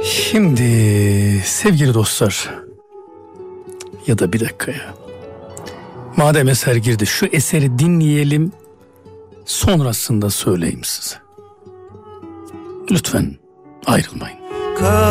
Şimdi sevgili dostlar, ya da bir dakika ya. Madem eser girdi, şu eseri dinleyelim, sonrasında söyleyeyim size. Lütfen ayrılmayın.